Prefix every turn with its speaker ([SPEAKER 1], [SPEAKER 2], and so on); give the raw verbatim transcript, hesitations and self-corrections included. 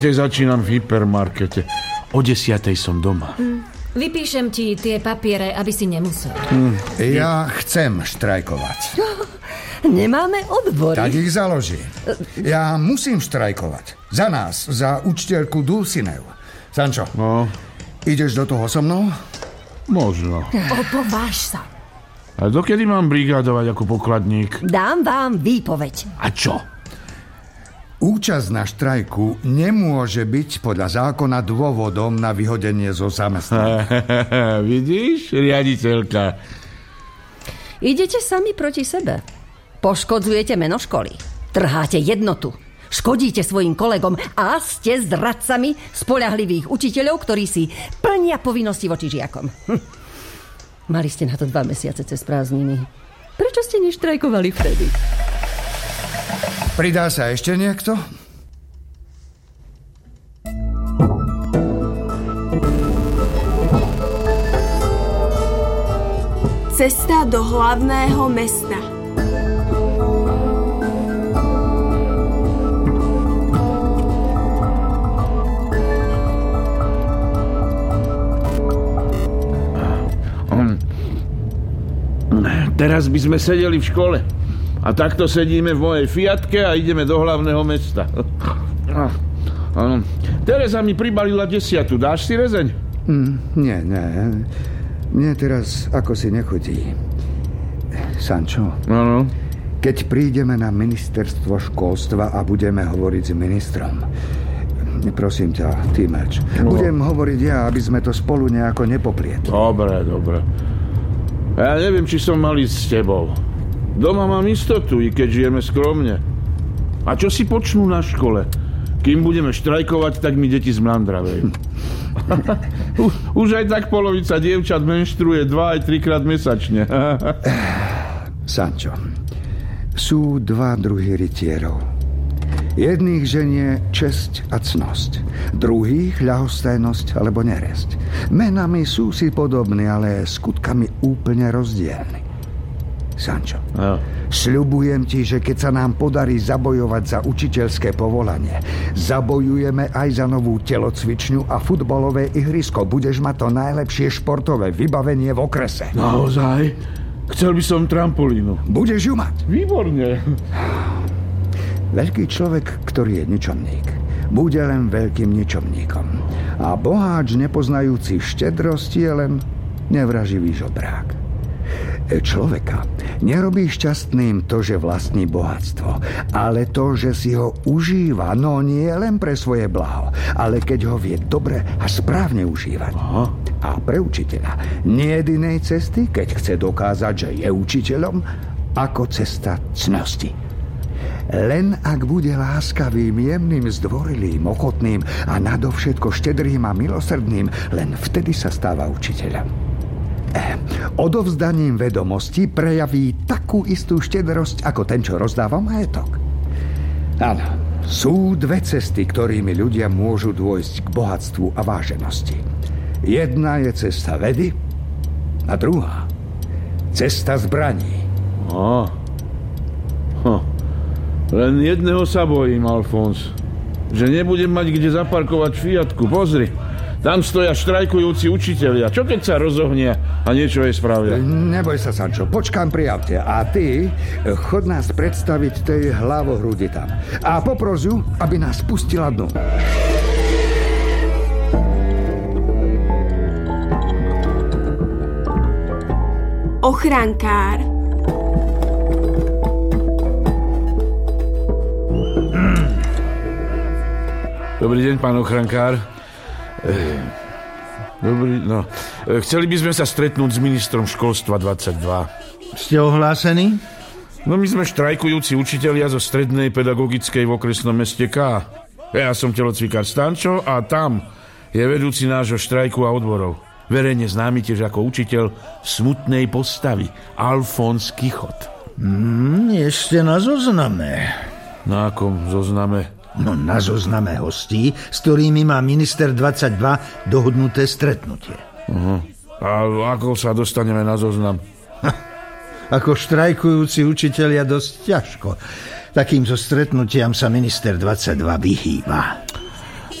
[SPEAKER 1] Začínam v hypermarkete. O desiatej som doma.
[SPEAKER 2] Mm. Vypíšem ti tie papiere, aby si nemusel.
[SPEAKER 3] Mm. Ja chcem štrajkovať.
[SPEAKER 4] Nemáme odbory.
[SPEAKER 3] Tak ich založí. Ja musím štrajkovať. Za nás, za učiteľku Dulcineu. Sančo,
[SPEAKER 1] no.
[SPEAKER 3] Ideš do toho so mnou?
[SPEAKER 1] Možno.
[SPEAKER 2] Opováž sa.
[SPEAKER 1] A dokedy mám brigádovať ako pokladník?
[SPEAKER 4] Dám vám výpoveď.
[SPEAKER 1] A čo?
[SPEAKER 3] Účasť na štrajku nemôže byť podľa zákona dôvodom na vyhodenie zo zamestnania.
[SPEAKER 1] Vidíš, riaditeľka?
[SPEAKER 4] Idete sami proti sebe. Poškodzujete meno školy. Trháte jednotu. Škodíte svojim kolegom a ste zradcami spoľahlivých učiteľov, ktorí si plnia povinnosti voči žiakom. Hm. Mali ste na to dva mesiace cez prázdniny. Prečo ste neštrajkovali vtedy?
[SPEAKER 3] Pridá sa ešte niekto?
[SPEAKER 5] Cesta do hlavného mesta.
[SPEAKER 1] Teraz by sme sedeli v škole. A takto sedíme v mojej Fiatke a ideme do hlavného mesta. Tereza mi pribalila desiatu. Dáš si rezeň?
[SPEAKER 3] Mm, nie, nie. Mne teraz ako si nechutí. Sančo,
[SPEAKER 1] ano.
[SPEAKER 3] Keď prídeme na ministerstvo školstva a budeme hovoriť s ministrom, prosím ťa, ty meč, no. Budem hovoriť ja, aby sme to spolu nejako nepoplietli.
[SPEAKER 1] Dobre, dobre. Ja neviem, či som mal ísť s tebou. Doma mám istotu, i keď žijeme skromne. A čo si počnú na škole? Kým budeme štrajkovať, tak mi deti zmlandravejú. Už aj tak polovica dievčat menštruuje dva aj trikrát mesačne.
[SPEAKER 3] Sančo, sú dva druhy rytierov. Jedných ženie česť a cnosť, druhých ľahostajnosť alebo neresť. Menami sú si podobní, ale skutkami úplne rozdielni. Sančo, no. Sľubujem ti, že keď sa nám podarí zabojovať za učiteľské povolanie, zabojujeme aj za novú telocvičňu a futbalové ihrisko. Budeš mať to najlepšie športové vybavenie v okrese.
[SPEAKER 1] Naozaj? Chcel by som trampolínu.
[SPEAKER 3] Budeš ju mať.
[SPEAKER 1] Výborne.
[SPEAKER 3] Veľký človek, ktorý je ničomník, bude len veľkým ničomníkom. A boháč nepoznajúci štedrosti je len nevraživý žobrák. Človeka nerobí šťastným to, že vlastní bohatstvo, ale to, že si ho užíva, no nie len pre svoje blaho, ale keď ho vie dobre a správne užívať. Aha. A pre učiteľa nie je inej cesty, keď chce dokázať, že je učiteľom, ako cesta cnosti. Len ak bude láskavým, jemným, zdvorilým, ochotným a nadovšetko štedrým a milosrdným, len vtedy sa stáva učiteľom. Eh, odovzdaním vedomosti prejaví takú istú štedrosť ako ten, čo rozdáva majetok. Áno, sú dve cesty, ktorými ľudia môžu dôjsť k bohatstvu a váženosti. Jedna je cesta vedy a druhá cesta zbraní.
[SPEAKER 1] Oh. Huh. Len jedného sa bojím, Alfons. Že nebudem mať kde zaparkovať Fiatku. Pozri. Tam stoja štrajkujúci učitelia. Čo keď sa rozohnia a niečo jej spravia?
[SPEAKER 3] Neboj sa, Sančo, počkám pri aute. A ty chod nás predstaviť tej hlavohrudi tam. A popros ju, aby nás pustila dnu.
[SPEAKER 5] Ochrankár.
[SPEAKER 1] Dobrý deň, pán ochrankár. Dobrý, no. Chceli by sme sa stretnúť s ministrom školstva dvadsaťdva.
[SPEAKER 6] Ste ohlásení?
[SPEAKER 1] No my sme štrajkujúci učitelia zo strednej pedagogickej v okresnom meste K. Ja som telocvikár Stančo a tam je vedúci nášho štrajku a odborov. Verejne známy tiež ako učiteľ smutnej postavy Alfons Kichot.
[SPEAKER 6] Mm, ešte na zozname.
[SPEAKER 1] Na akom zozname?
[SPEAKER 6] No na zozname hostí, s ktorými má minister dvadsaťdva dohodnuté stretnutie.
[SPEAKER 1] Uh-huh. A ako sa dostaneme na zoznam?
[SPEAKER 6] Ha, ako štrajkujúci učitelia dosť ťažko. Takýmto stretnutiam sa minister dvadsaťdva vyhýba.